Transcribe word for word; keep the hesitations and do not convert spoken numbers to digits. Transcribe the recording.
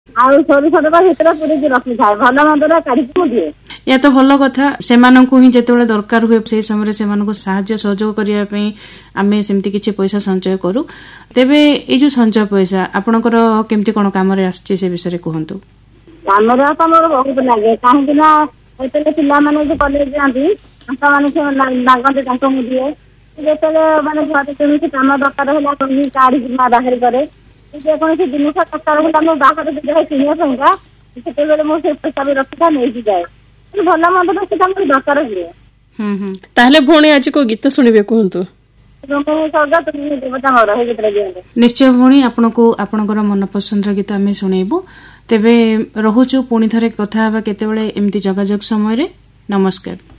ଆଉ ସୋରିଷ ଡବା ଭିତରେ ପୁରେଇକି ରଖିଥାଏ, ଭଲ ମନ୍ଦଟା କାଢିକି ମୁଁ ଦିଏ। ଏହା ତ ଭଲ କଥା। ସେମାନଙ୍କୁ ହିଁ ଯେତେବେଳେ ଦରକାର ହୁଏ ସେଇ ସମୟରେ ସେମାନଙ୍କୁ ସାହାଯ୍ୟ ସହଯୋଗ କରିବା ପାଇଁ ଆମେ ସେମିତି କିଛି ପଇସା ସଞ୍ଚୟ କରୁ। ତେବେ ଏଇ ଯୋଉ ସଞ୍ଚୟ ପଇସା ଆପଣଙ୍କର କେମିତି କଣ କାମରେ ଆସିଛି ସେ ବିଷୟରେ କୁହନ୍ତୁ। କାମରେ ତ ମୋର ବହୁତ ଲାଗେ, କାହିଁକି ନା ଯେତେବେଳେ ପିଲାମାନେ ଯୋଉ କଲେଜ ଯାଆନ୍ତି ତାଙ୍କ ମାନେ ଲାଗନ୍ତି ତାଙ୍କୁ ମୁଁ ଦିଏ। ଯେତେବେଳେ ମାନେ ଘରେ କୌଣସି କାମ ଦରକାର ହେଲା କୌଣସି କାଢିକି ମା ବାହାରି କରେ, ଯେକୌଣସି ଜିନିଷ ଦରକାର ହେଲା ମୁଁ ବାହାରେ ଯାଏ କିଣିବା ପାଇଁକା, ସେତେବେଳେ ମୁଁ ସେ ପଇସା ବି ରଖିଥା ନେଇକି ଯାଏ। ଭଲ ମନ୍ଦ ସେଟା ମୋର ଦରକାର ହୁଏ। ହୁଁ ହୁଁ। ତାହେଲେ ଭଉଣୀ ଆଜି କୋଉ ଗୀତ ଶୁଣିବେ କୁହନ୍ତୁ। ନିଶ୍ଚୟ ଭଉଣୀ, ଆପଣଙ୍କୁ ଆପଣଙ୍କର ମନପସନ୍ଦର ଗୀତ ଆମେ ଶୁଣେଇବୁ। ତେବେ ରହୁଛୁ, ପୁଣି ଥରେ କଥା ହେବା କେତେବେଳେ ଏମିତି ଯୋଗାଯୋଗ ସମୟରେ। ନମସ୍କାର।